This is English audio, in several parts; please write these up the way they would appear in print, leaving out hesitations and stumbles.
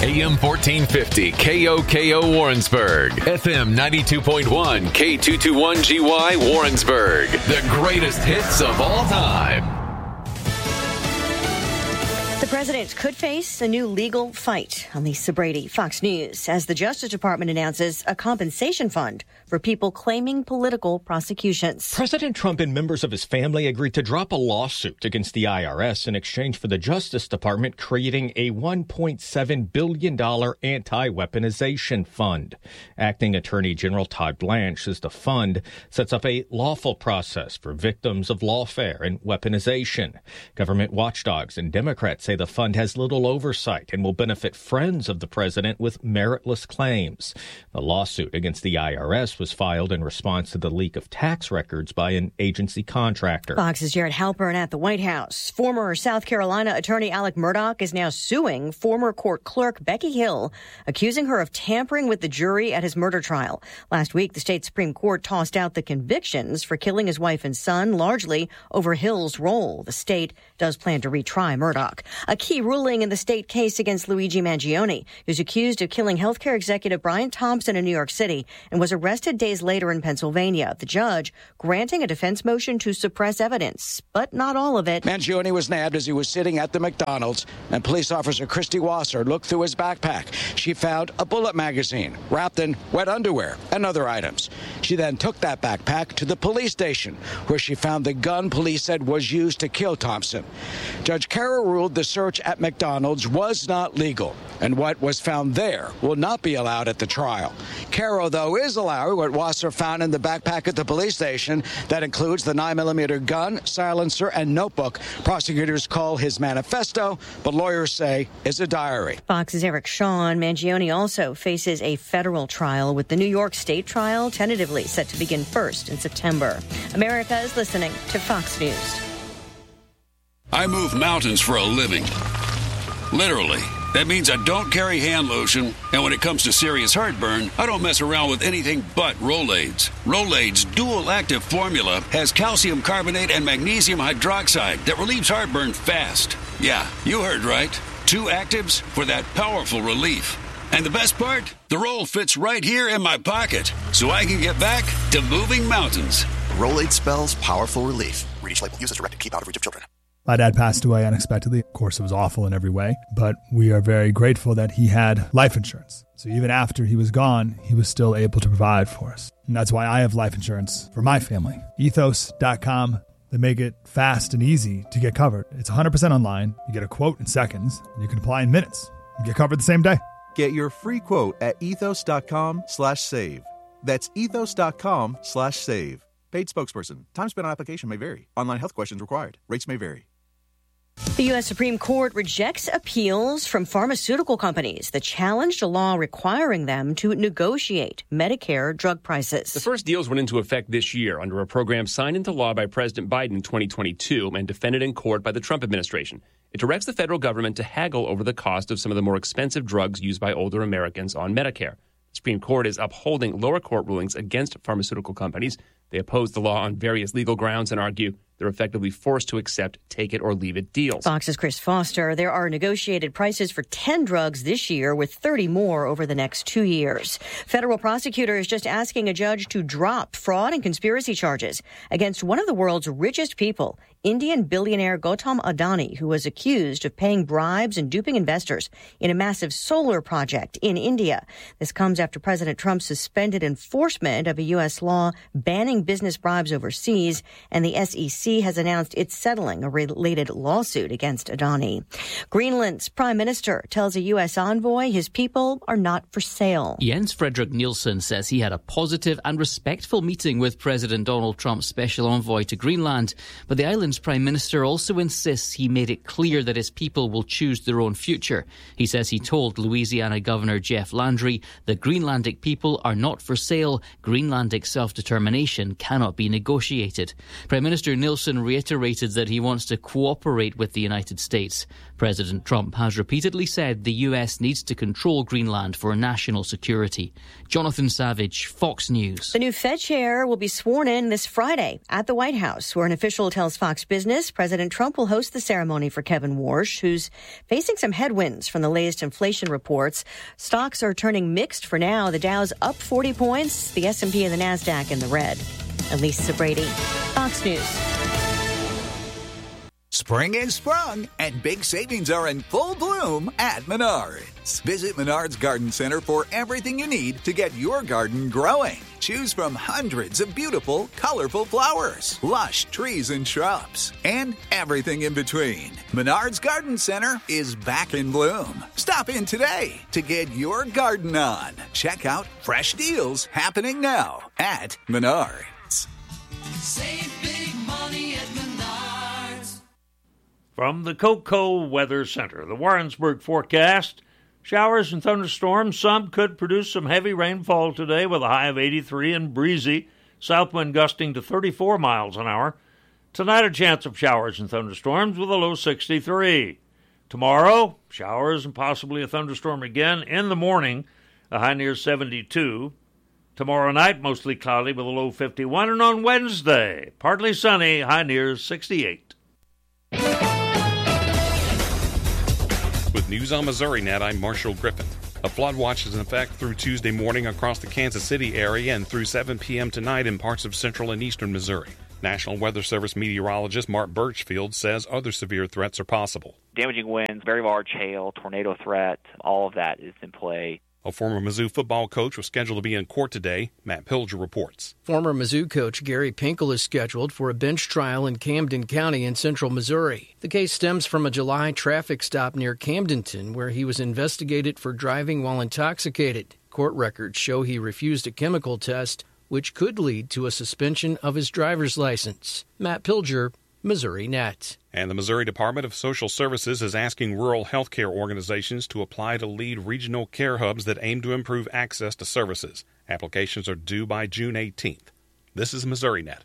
AM 1450 KOKO Warrensburg, FM 92.1 K221GY Warrensburg. The greatest hits of all time. The president could face a new legal fight. On Lisa Brady, Fox News, as the Justice Department announces a compensation fund for people claiming political prosecutions. President Trump and members of his family agreed to drop a lawsuit against the IRS in exchange for the Justice Department creating a $1.7 billion anti-weaponization fund. Acting Attorney General Todd Blanche says the fund sets up a lawful process for victims of lawfare and weaponization. Government watchdogs and Democrats say the fund has little oversight and will benefit friends of the president with meritless claims. The lawsuit against the IRS was filed in response to the leak of tax records by an agency contractor. Fox's Jared Halpern at the White House. Former South Carolina attorney Alec Murdaugh is now suing former court clerk Becky Hill, accusing her of tampering with the jury at his murder trial. Last week, the state Supreme Court tossed out the convictions for killing his wife and son, largely over Hill's role. The state does plan to retry Murdaugh. A key ruling in the state case against Luigi Mangione, who's accused of killing healthcare executive Brian Thompson in New York City and was arrested days later in Pennsylvania. The judge granting a defense motion to suppress evidence, but not all of it. Mangione was nabbed as he was sitting at the McDonald's, and police officer Christy Wasser looked through his backpack. She found a bullet magazine wrapped in wet underwear and other items. She then took that backpack to the police station, where she found the gun police said was used to kill Thompson. Judge Carroll ruled the search at McDonald's was not legal, and what was found there will not be allowed at the trial. Carroll, though, is allowed what Wasser found in the backpack at the police station. That includes the 9mm gun, silencer, and notebook prosecutors call his manifesto, but lawyers say is a diary. Fox's Eric Shawn. Mangione also faces a federal trial, with the New York State trial tentatively set to begin first in September. America is listening to Fox News. I move mountains for a living. Literally. That means I don't carry hand lotion, and when it comes to serious heartburn, I don't mess around with anything but Rolaids. Rolaids' dual-active formula has calcium carbonate and magnesium hydroxide that relieves heartburn fast. Yeah, you heard right. 2 actives for that powerful relief. And the best part? The roll fits right here in my pocket, so I can get back to moving mountains. Rolaid spells powerful relief. Read each label. Use as directed. Keep out of reach of children. My dad passed away unexpectedly. Of course, it was awful in every way, but we are very grateful that he had life insurance. So even after he was gone, he was still able to provide for us. And that's why I have life insurance for my family. Ethos.com. They make it fast and easy to get covered. It's 100% online. You get a quote in seconds, and you can apply in minutes. You get covered the same day. Get your free quote at ethos.com/save. That's ethos.com/save. Paid spokesperson. Time spent on application may vary. Online health questions required. Rates may vary. The U.S. Supreme Court rejects appeals from pharmaceutical companies that challenged a law requiring them to negotiate Medicare drug prices. The first deals went into effect this year under a program signed into law by President Biden in 2022 and defended in court by the Trump administration. It directs the federal government to haggle over the cost of some of the more expensive drugs used by older Americans on Medicare. The Supreme Court is upholding lower court rulings against pharmaceutical companies. They oppose the law on various legal grounds and argue they're effectively forced to accept take-it-or-leave-it deals. Fox's Chris Foster. There are negotiated prices for 10 drugs this year, with 30 more over the next 2 years. Federal prosecutor is just asking a judge to drop fraud and conspiracy charges against one of the world's richest people, Indian billionaire Gautam Adani, who was accused of paying bribes and duping investors in a massive solar project in India. This comes after President Trump suspended enforcement of a U.S. law banning business bribes overseas, and the SEC has announced it's settling a related lawsuit against Adani. Greenland's prime minister tells a U.S. envoy his people are not for sale. Jens Fredrik Nielsen says he had a positive and respectful meeting with President Donald Trump's special envoy to Greenland, but the island's prime minister also insists he made it clear that his people will choose their own future. He says he told Louisiana Governor Jeff Landry the Greenlandic people are not for sale. Greenlandic self-determination situation cannot be negotiated. Prime Minister Nielsen reiterated that he wants to cooperate with the United States. President Trump has repeatedly said the US needs to control Greenland for national security. Jonathan Savage, Fox News. The new Fed chair will be sworn in this Friday at the White House, where an official tells Fox Business President Trump will host the ceremony for Kevin Warsh, who's facing some headwinds from the latest inflation reports. Stocks are turning mixed for now. The Dow's up 40 points, the S&P and the NASDAQ in the red. Elise Brady, Fox News. Spring is sprung, and big savings are in full bloom at Menards. Visit Menards Garden Center for everything you need to get your garden growing. Choose from hundreds of beautiful, colorful flowers, lush trees and shrubs, and everything in between. Menards Garden Center is back in bloom. Stop in today to get your garden on. Check out fresh deals happening now at Menards. Save big money at Menards. From the Coco Weather Center, the Warrensburg forecast: showers and thunderstorms. Some could produce some heavy rainfall today with a high of 83 and breezy. South wind gusting to 34 miles an hour. Tonight, a chance of showers and thunderstorms with a low 63. Tomorrow, showers and possibly a thunderstorm again in the morning, a high near 72. Tomorrow night, mostly cloudy with a low 51. And on Wednesday, partly sunny, high near 68. With News on Missouri Net, I'm Marshall Griffin. A flood watch is in effect through Tuesday morning across the Kansas City area and through 7 p.m. tonight in parts of central and eastern Missouri. National Weather Service meteorologist Mark Birchfield says other severe threats are possible. Damaging winds, very large hail, tornado threat, all of that is in play. A former Mizzou football coach was scheduled to be in court today. Matt Pilger reports. Former Mizzou coach Gary Pinkel is scheduled for a bench trial in Camden County in central Missouri. The case stems from a July traffic stop near Camdenton where he was investigated for driving while intoxicated. Court records show he refused a chemical test, which could lead to a suspension of his driver's license. Matt Pilger, Missouri Net. And the Missouri Department of Social Services is asking rural health care organizations to apply to lead regional care hubs that aim to improve access to services. Applications are due by June 18th. This is Missouri Net.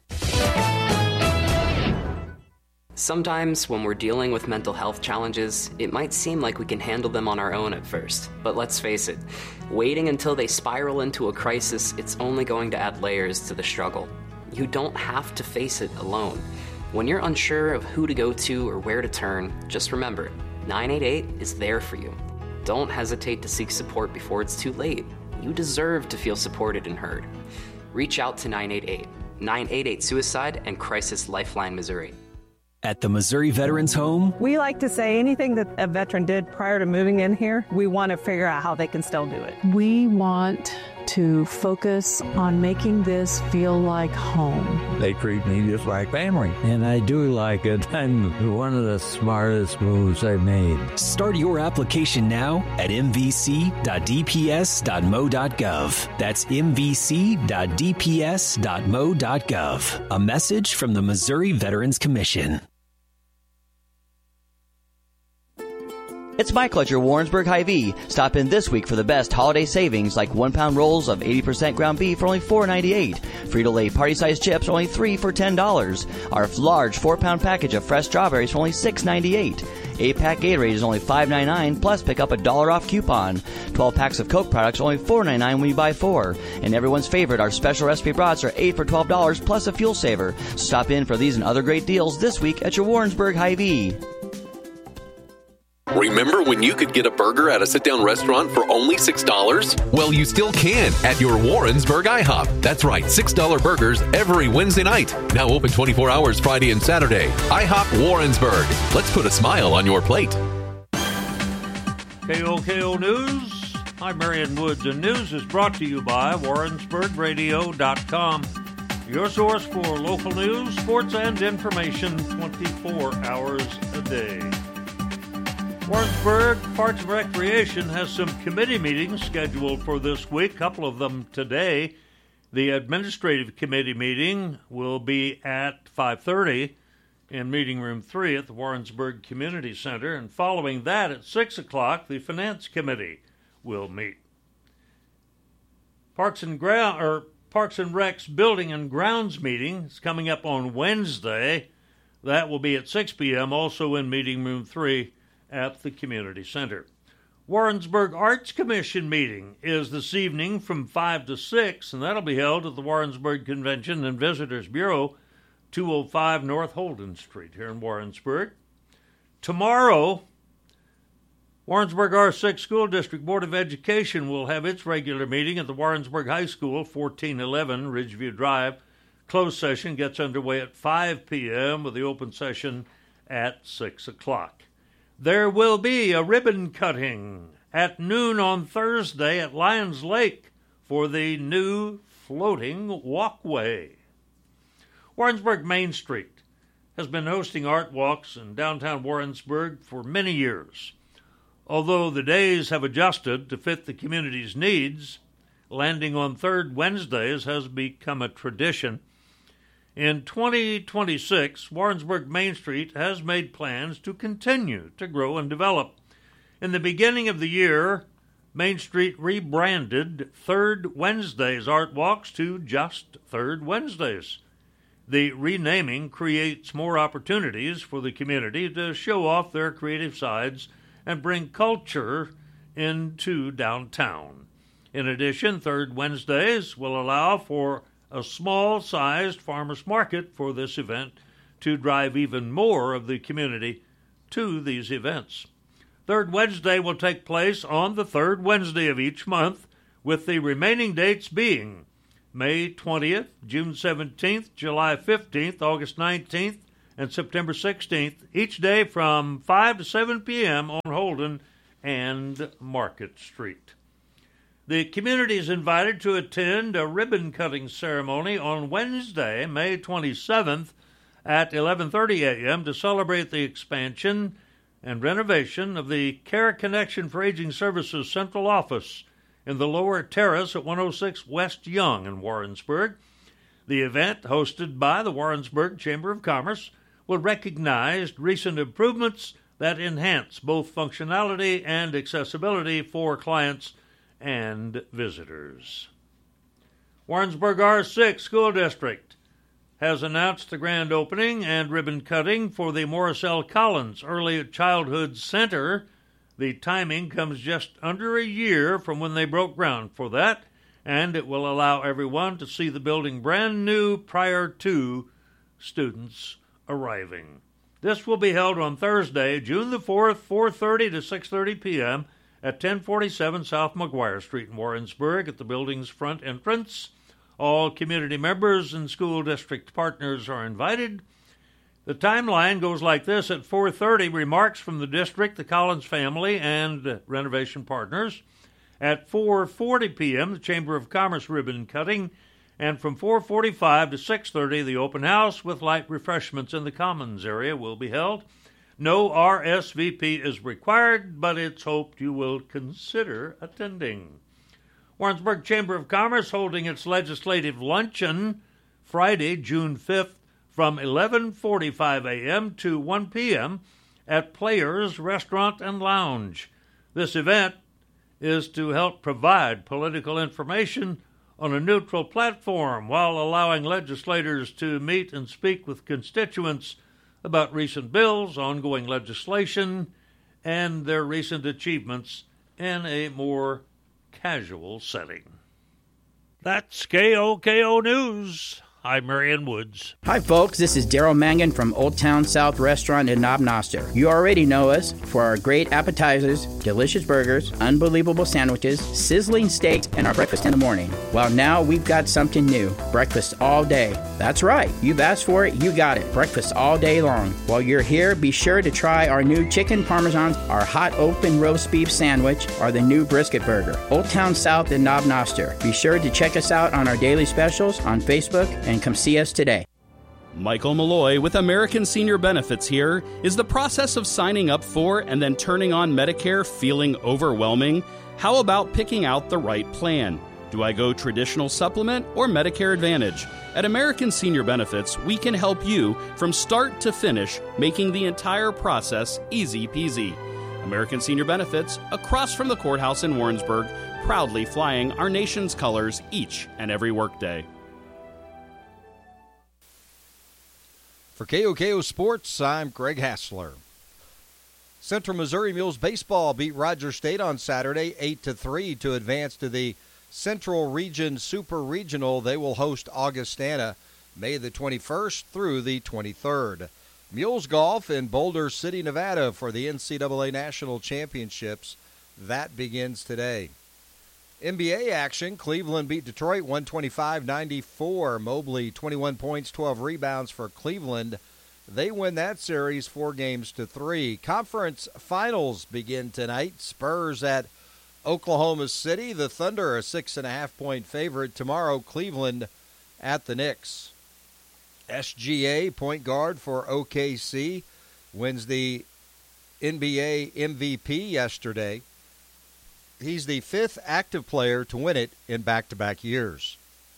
Sometimes when we're dealing with mental health challenges, it might seem like we can handle them on our own at first. But let's face it, waiting until they spiral into a crisis, it's only going to add layers to the struggle. You don't have to face it alone. When you're unsure of who to go to or where to turn, just remember, 988 is there for you. Don't hesitate to seek support before it's too late. You deserve to feel supported and heard. Reach out to 988, 988 Suicide and Crisis Lifeline Missouri. At the Missouri Veterans Home, we like to say anything that a veteran did prior to moving in here, we want to figure out how they can still do it. We want to focus on making this feel like home. They treat me just like family, and I do like it. I'm one of the smartest moves I've made. Start your application now at mvc.dps.mo.gov. That's mvc.dps.mo.gov. A message from the Missouri Veterans Commission. It's Michael at your Warrensburg Hy-Vee. Stop in this week for the best holiday savings like 1 pound rolls of 80% ground beef for only $4.98. Frito-Lay party-sized chips only $3 for $10. Our large 4-pound package of fresh strawberries for only $6.98. 8-pack Gatorade is only $5.99, plus pick up a $1 off coupon. 12 packs of Coke products only $4.99 when you buy 4. And everyone's favorite, our special recipe brats are 8 for $12 plus a fuel saver. Stop in for these and other great deals this week at your Warrensburg Hy-Vee. Remember when you could get a burger at a sit-down restaurant for only $6? Well, you still can at your Warrensburg IHOP. That's right, $6 burgers every Wednesday night. Now open 24 hours Friday and Saturday. IHOP Warrensburg. Let's put a smile on your plate. KOKO News. I'm Marion Woods, and news is brought to you by WarrensburgRadio.com. Your source for local news, sports, and information 24 hours a day. Warrensburg Parks and Recreation has some committee meetings scheduled for this week, a couple of them today. The administrative committee meeting will be at 5:30 in Meeting Room 3 at the Warrensburg Community Center, and following that at 6 o'clock, the Finance Committee will meet. Parks and Rec's Building and Grounds meeting is coming up on Wednesday. That will be at 6 p.m., also in Meeting Room 3 at the Community Center. Warrensburg Arts Commission meeting is this evening from 5 to 6, and that'll be held at the Warrensburg Convention and Visitors Bureau, 205 North Holden Street here in Warrensburg. Tomorrow, Warrensburg R6 School District Board of Education will have its regular meeting at the Warrensburg High School, 1411 Ridgeview Drive. Closed session gets underway at 5 p.m. with the open session at 6 o'clock. There will be a ribbon cutting at noon on Thursday at Lions Lake for the new floating walkway. Warrensburg Main Street has been hosting art walks in downtown Warrensburg for many years. Although the days have adjusted to fit the community's needs, landing on third Wednesdays has become a tradition. In 2026, Warrensburg Main Street has made plans to continue to grow and develop. In the beginning of the year, Main Street rebranded Third Wednesdays Art Walks to just Third Wednesdays. The renaming creates more opportunities for the community to show off their creative sides and bring culture into downtown. In addition, Third Wednesdays will allow for a small-sized farmers market for this event to drive even more of the community to these events. Third Wednesday will take place on the third Wednesday of each month, with the remaining dates being May 20th, June 17th, July 15th, August 19th, and September 16th, each day from 5 to 7 p.m. on Holden and Market Street. The community is invited to attend a ribbon-cutting ceremony on Wednesday, May 27th at 11:30 a.m. to celebrate the expansion and renovation of the Care Connection for Aging Services Central Office in the lower terrace at 106 West Young in Warrensburg. The event, hosted by the Warrensburg Chamber of Commerce, will recognize recent improvements that enhance both functionality and accessibility for clients and visitors. Warrensburg R6 School District has announced the grand opening and ribbon cutting for the Morris L. Collins Early Childhood Center. The timing comes just under a year from when they broke ground for that, and it will allow everyone to see the building brand new prior to students arriving. This will be held on Thursday, June the 4th, 4:30 to 6:30 p.m. at 1047 South McGuire Street in Warrensburg at the building's front entrance. All community members and school district partners are invited. The timeline goes like this. At 4:30, remarks from the district, the Collins family, and renovation partners. At 4:40 p.m., the Chamber of Commerce ribbon cutting. And from 4:45 to 6:30, the open house with light refreshments in the Commons area will be held. No RSVP is required, but it's hoped you will consider attending. Warrensburg Chamber of Commerce holding its legislative luncheon Friday, June 5th from 11:45 a.m. to 1 p.m. at Players Restaurant and Lounge. This event is to help provide political information on a neutral platform while allowing legislators to meet and speak with constituents about recent bills, ongoing legislation, and their recent achievements in a more casual setting. That's KOKO News. I'm Marion Woods. Hi, folks. This is Daryl Mangan from Old Town South Restaurant in Knob Noster. You already know us for our great appetizers, delicious burgers, unbelievable sandwiches, sizzling steaks, and our breakfast in the morning. Well, now we've got something new. Breakfast all day. That's right. You've asked for it. You got it. Breakfast all day long. While you're here, be sure to try our new chicken parmesan, our hot open roast beef sandwich, or the new brisket burger. Old Town South in Knob Noster. Be sure to check us out on our daily specials on Facebook and come see us today. Michael Malloy with American Senior Benefits here. Is the process of signing up for and then turning on Medicare feeling overwhelming? How about picking out the right plan? Do I go traditional supplement or Medicare Advantage? At American Senior Benefits, we can help you from start to finish, making the entire process easy peasy. American Senior Benefits, across from the courthouse in Warrensburg, proudly flying our nation's colors each and every workday. For KOKO Sports, I'm Greg Hassler. Central Missouri Mules baseball beat Rogers State on Saturday 8-3 to advance to the Central Region Super Regional. They will host Augustana May the 21st through the 23rd. Mules golf in Boulder City, Nevada for the NCAA National Championships. That begins today. NBA action, Cleveland beat Detroit 125-94. Mobley 21 points, 12 rebounds for Cleveland. They win that series 4-3. Conference finals begin tonight. Spurs at Oklahoma City. The Thunder a 6.5-point favorite. Tomorrow, Cleveland at the Knicks. SGA, point guard for OKC, wins the NBA MVP yesterday. He's the 5th active player to win it in back-to-back years.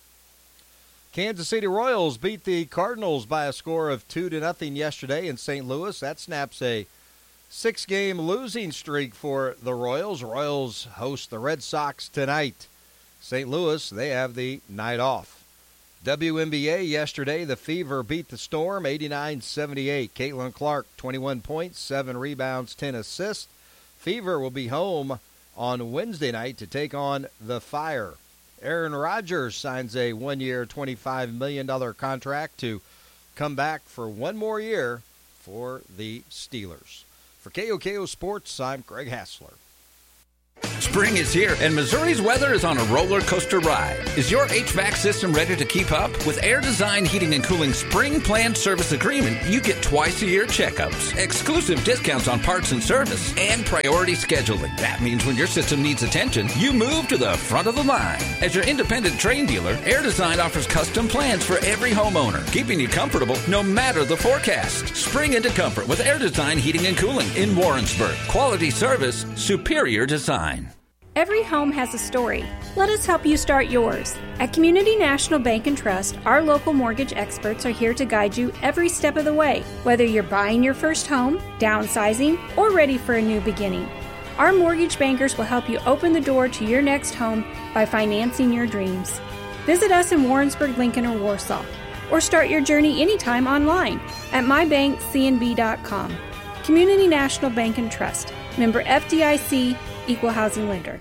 Kansas City Royals beat the Cardinals by a score of 2-0 yesterday in St. Louis. That snaps a 6-game losing streak for the Royals. Royals host the Red Sox tonight. St. Louis, they have the night off. WNBA yesterday, the Fever beat the Storm 89-78. Caitlin Clark, 21 points, 7 rebounds, 10 assists. Fever will be home on Wednesday night to take on the Fire. Aaron Rodgers signs a 1-year, $25 million contract to come back for one more year for the Steelers. For KOKO Sports, I'm Greg Hassler. Spring is here, and Missouri's weather is on a roller coaster ride. Is your HVAC system ready to keep up? With Air Design Heating and Cooling Spring Planned Service Agreement, you get twice-a-year checkups, exclusive discounts on parts and service, and priority scheduling. That means when your system needs attention, you move to the front of the line. As your independent Trane dealer, Air Design offers custom plans for every homeowner, keeping you comfortable no matter the forecast. Spring into comfort with Air Design Heating and Cooling in Warrensburg. Quality service, superior design. Every home has a story. Let us help you start yours. At Community National Bank and Trust, our local mortgage experts are here to guide you every step of the way, whether you're buying your first home, downsizing, or ready for a new beginning. Our mortgage bankers will help you open the door to your next home by financing your dreams. Visit us in Warrensburg, Lincoln, or Warsaw, or start your journey anytime online at mybankcnb.com. Community National Bank and Trust. Member FDIC, Equal Housing Lender.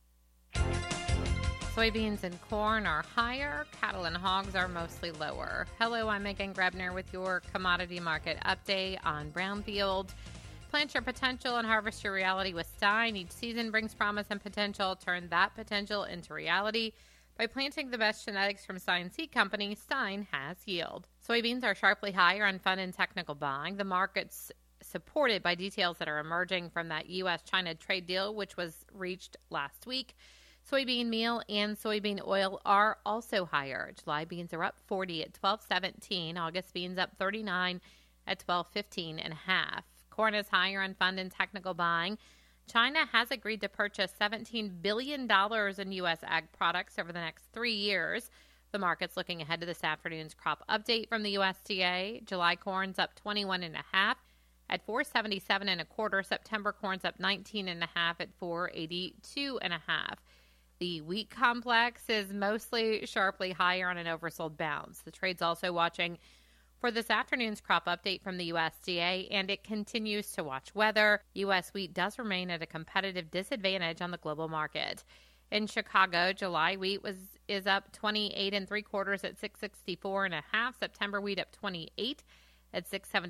Soybeans and corn are higher. Cattle and hogs are mostly lower. Hello, I'm Megan Grebner with your commodity market update on Brownfield. Plant your potential and harvest your reality with Stein. Each season brings promise and potential. Turn that potential into reality. By planting the best genetics from Stein Seed Company, Stein has yield. Soybeans are sharply higher on fun and technical buying. The market's supported by details that are emerging from that U.S.-China trade deal, which was reached last week. Soybean meal and soybean oil are also higher. July beans are up 40 at $12.17. August beans up 39 at $12.15.5. Corn is higher on fund and technical buying. China has agreed to purchase $17 billion in U.S. ag products over the next 3 years. The market's looking ahead to this afternoon's crop update from the USDA. July corn's up 21.5 at $4.7725. September corn's up 19.5 at $4.82.5. The wheat complex is mostly sharply higher on an oversold bounce. The trade's also watching for this afternoon's crop update from the USDA, and it continues to watch weather. U.S. wheat does remain at a competitive disadvantage on the global market. In Chicago, July wheat is up 28.75 at $6.64.5. September wheat up 28 at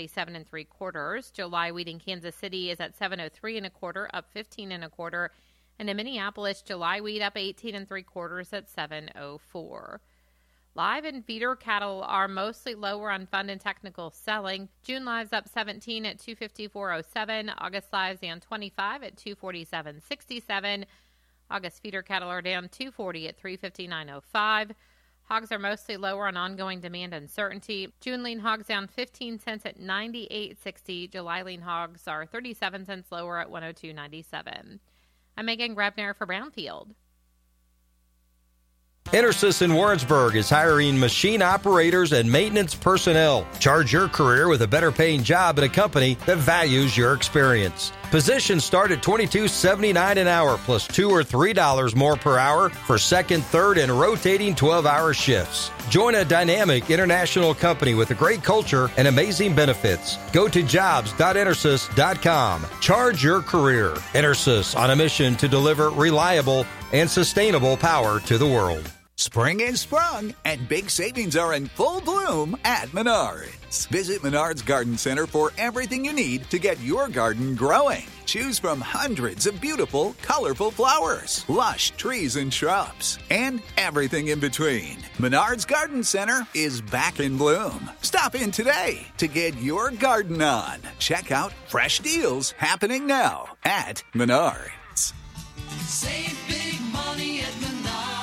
$6.7775. July wheat in Kansas City is at $7.0325, up 15.25. And in Minneapolis, July wheat up 18.75 at $7.04. Live and feeder cattle are mostly lower on fund and technical selling. June lives up 17 at $254.07. August lives down 25 at $247.67. August feeder cattle are down 240 at $359.05. Hogs are mostly lower on ongoing demand uncertainty. June lean hogs down 15 cents at $98.60. July lean hogs are 37 cents lower at $102.97. I'm Megan Grebner for Brownfield. EnerSys in Warrensburg is hiring machine operators and maintenance personnel. Charge your career with a better paying job at a company that values your experience. Positions start at $22.79 an hour plus $2 or $3 more per hour for second, third, and rotating 12-hour shifts. Join a dynamic international company with a great culture and amazing benefits. Go to jobs.enersys.com. Charge your career. EnerSys, on a mission to deliver reliable and sustainable power to the world. Spring is sprung, and big savings are in full bloom at Menards. Visit Menards Garden Center for everything you need to get your garden growing. Choose from hundreds of beautiful, colorful flowers, lush trees and shrubs, and everything in between. Menards Garden Center is back in bloom. Stop in today to get your garden on. Check out fresh deals happening now at Menards. Save big money at Menards.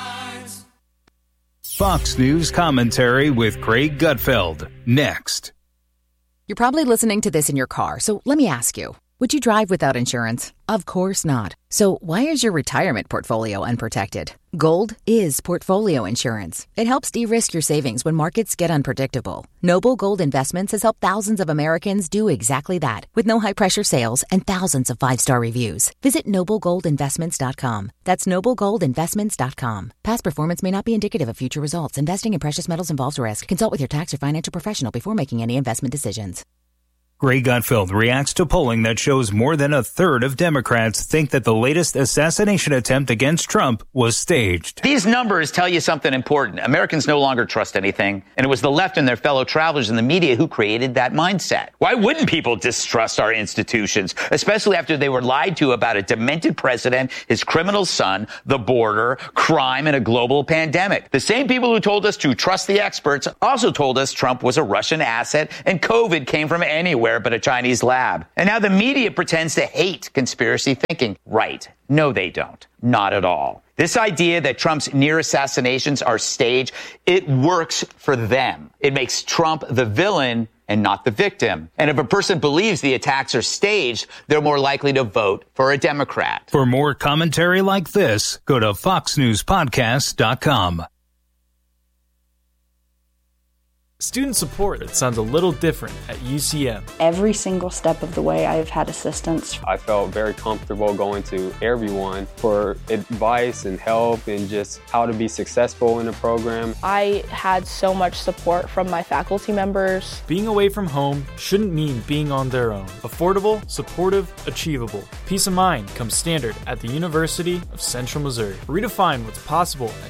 Fox News commentary with Craig Gutfeld. Next. You're probably listening to this in your car, so let me ask you. Would you drive without insurance? Of course not. So why is your retirement portfolio unprotected? Gold is portfolio insurance. It helps de-risk your savings when markets get unpredictable. Noble Gold Investments has helped thousands of Americans do exactly that, with no high-pressure sales and thousands of 5-star reviews. Visit NobleGoldInvestments.com. That's NobleGoldInvestments.com. Past performance may not be indicative of future results. Investing in precious metals involves risk. Consult with your tax or financial professional before making any investment decisions. Craig Gutfeld reacts to polling that shows more than a third of Democrats think that the latest assassination attempt against Trump was staged. These numbers tell you something important. Americans no longer trust anything, and it was the left and their fellow travelers in the media who created that mindset. Why wouldn't people distrust our institutions, especially after they were lied to about a demented president, his criminal son, the border, crime, and a global pandemic? The same people who told us to trust the experts also told us Trump was a Russian asset and COVID came from anywhere but a Chinese lab. And now the media pretends to hate conspiracy thinking. Right. No, they don't. Not at all. This idea that Trump's near assassinations are staged, it works for them. It makes Trump the villain and not the victim. And if a person believes the attacks are staged, they're more likely to vote for a Democrat. For more commentary like this, go to foxnewspodcast.com. Student support that sounds a little different at UCM. Every single step of the way I have had assistance. I felt very comfortable going to everyone for advice and help and just how to be successful in the program. I had so much support from my faculty members. Being away from home shouldn't mean being on their own. Affordable, supportive, achievable. Peace of mind comes standard at the University of Central Missouri. Redefine what's possible at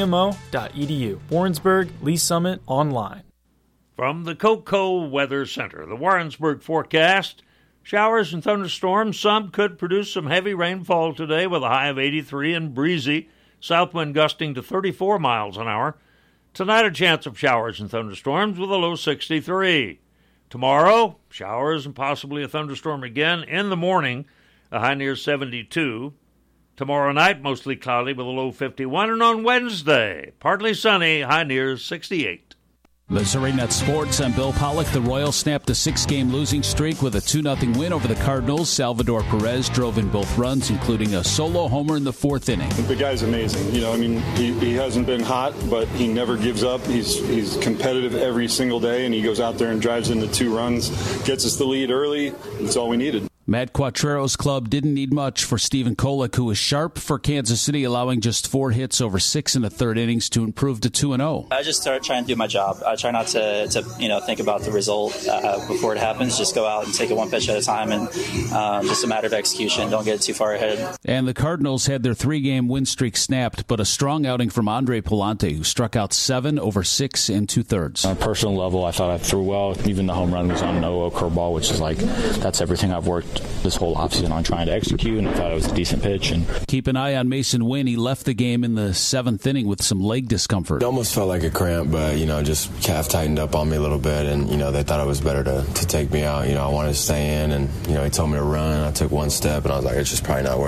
ucmo.edu. Warrensburg, Lee Summit, online. From the Cocoa Weather Center, the Warrensburg forecast, showers and thunderstorms. Some could produce some heavy rainfall today with a high of 83 and breezy, south wind gusting to 34 miles an hour. Tonight, a chance of showers and thunderstorms with a low 63. Tomorrow, showers and possibly a thunderstorm again in the morning, a high near 72. Tomorrow night, mostly cloudy with a low 51. And on Wednesday, partly sunny, high near 68. Missouri Net Sports, I'm Bill Pollock. The Royals snapped a 6-game losing streak with a 2-0 win over the Cardinals. Salvador Perez drove in both runs, including a solo homer in the 4th inning. The guy's amazing. You know, I mean, he hasn't been hot, but he never gives up. He's competitive every single day, and he goes out there and drives into 2 runs, gets us the lead early. That's all we needed. Matt Quattro's club didn't need much for Stephen Kolek, who was sharp for Kansas City, allowing just 4 hits over 6 1/3 innings to improve to 2-0. I just start trying to do my job. I try not to think about the result before it happens. Just go out and take it one pitch at a time, and just a matter of execution. Don't get too far ahead. And the Cardinals had their 3-game win streak snapped, but a strong outing from Andre Pallante, who struck out 7 over 6 2/3. On a personal level, I thought I threw well. Even the home run was on an 0-0 curveball, which is that's everything I've worked this whole offseason on trying to execute, and I thought it was a decent pitch. And keep an eye on Mason Wynn. He left the game in the 7th inning with some leg discomfort. It almost felt like a cramp, but, just calf tightened up on me a little bit, and, they thought it was better to take me out. I wanted to stay in, and, he told me to run, and I took one step, and I was like, it's just probably not worth it.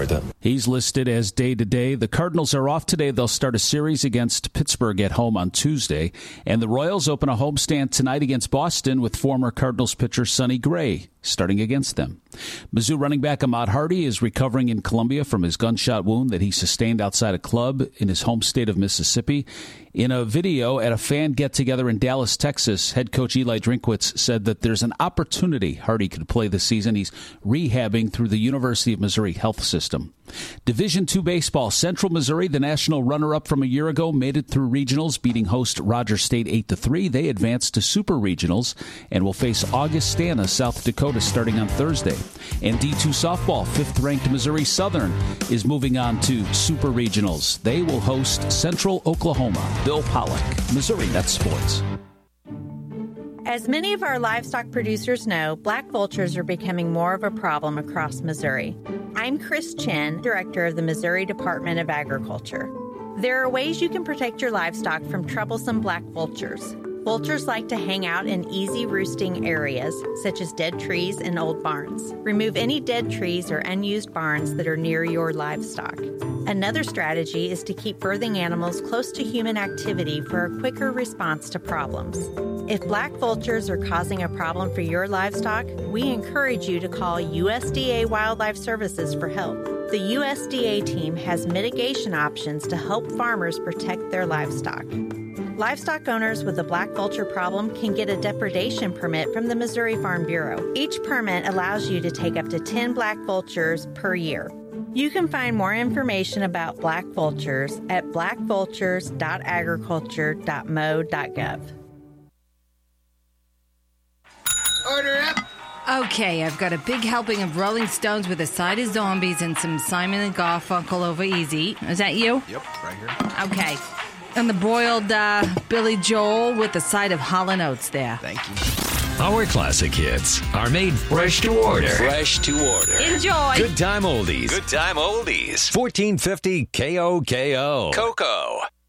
He's listed as day-to-day. The Cardinals are off today. They'll start a series against Pittsburgh at home on Tuesday. And the Royals open a homestand tonight against Boston with former Cardinals pitcher Sonny Gray starting against them. Mizzou running back Ahmad Hardy is recovering in Columbia from his gunshot wound that he sustained outside a club in his home state of Mississippi. In a video at a fan get-together in Dallas, Texas, head coach Eli Drinkwitz said that there's an opportunity Hardy could play this season. He's rehabbing through the University of Missouri health system. Division II baseball, Central Missouri, the national runner-up from a year ago, made it through regionals, beating host Rogers State 8-3. They advanced to super regionals and will face Augustana, South Dakota, starting on Thursday. And D2 softball, 5th-ranked Missouri Southern, is moving on to super regionals. They will host Central Oklahoma. Bill Pollock, Missouri Net Sports. As many of our livestock producers know, black vultures are becoming more of a problem across Missouri. I'm Chris Chen, director of the Missouri Department of Agriculture. There are ways you can protect your livestock from troublesome black vultures. Vultures like to hang out in easy roosting areas, such as dead trees and old barns. Remove any dead trees or unused barns that are near your livestock. Another strategy is to keep birthing animals close to human activity for a quicker response to problems. If black vultures are causing a problem for your livestock, we encourage you to call USDA Wildlife Services for help. The USDA team has mitigation options to help farmers protect their livestock. Livestock owners with a black vulture problem can get a depredation permit from the Missouri Farm Bureau. Each permit allows you to take up to 10 black vultures per year. You can find more information about black vultures at blackvultures.agriculture.mo.gov. Order up! Okay, I've got a big helping of Rolling Stones with a side of zombies and some Simon and Garfunkel over easy. Is that you? Yep, right here. Okay. And the boiled Billy Joel with a side of Hall & Oates there. Thank you. Our classic hits are made fresh to order. Fresh to order. Enjoy. Good time oldies. Good time oldies. 1450 KOKO. Cocoa.